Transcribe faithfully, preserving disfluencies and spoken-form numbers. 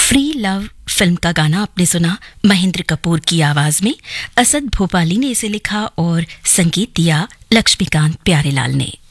Free love film का गाना आपने सुना महेंद्र कपूर की आवाज में। असद भोपाली ने इसे लिखा और संगीत दिया लक्ष्मीकांत प्यारेलाल ने।